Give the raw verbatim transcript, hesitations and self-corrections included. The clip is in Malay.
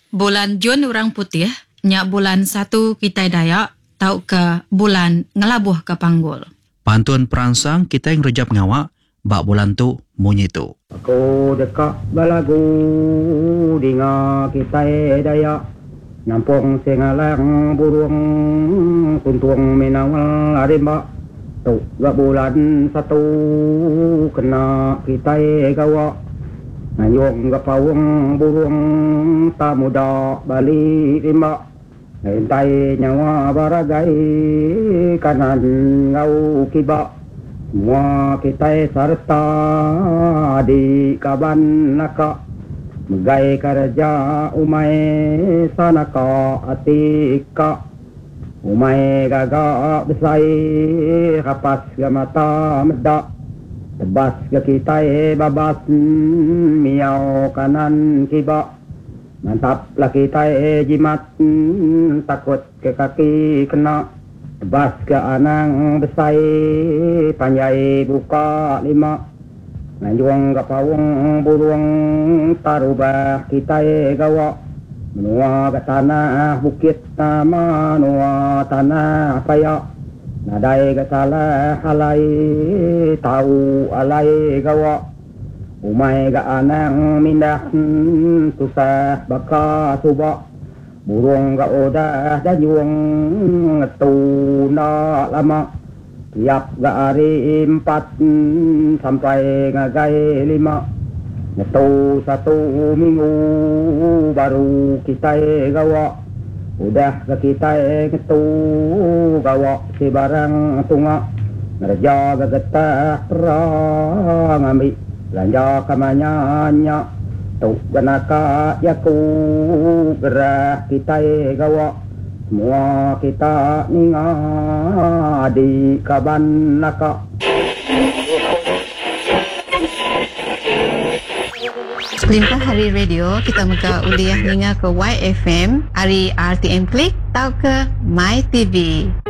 Bulan Jun orang putih, nya bulan satu kita Dayak, tau ke bulan ngelabuh ke panggul. Pantun perangsang kita yang rejap ngawak, bak bulan tu munyi tu. Aku dekat balagu dinga kita Dayak, nampung sengalang burung kuntung minawal arimba. Tu gak bulan satu kena kita gawa, ngayong gak pawang burung tak muda balik rimba. Hintay nyawa baragai kanan ngau kiba, semua kita serta di kaban naka. Megai kerja umay sanaka atika, umay gaga besai kapas ga mata meda. Tebas ga kita babas miau kanan kiba. Mantap lah kita jimat takut ke kaki kena. Tebas ga anang besai panjai buka lima. Nanjuang ga pawang burung tarubah kita gawa. Menua ke tanah bukit nama menua tanah paya. Nadai ke salah alai tahu alai gawa. Umay ga anang mindah susah baka suba. Burung ga odah dayung tuna lama. Tiap ga hari empat sampai ngagai lima. Ngetu satu minggu baru kita gawa. Udah ke kita ngetu gawa si barang tunga. Ngerja ga getah perang ambil belanja kamanyanya. Tu ganaka yaku gerah kita gawa. Semua kita ninga di kaban naka. Limpah Hari Radio, kita muka uliah ninga ke Y F M, hari R T M Klik, tau ke My T V.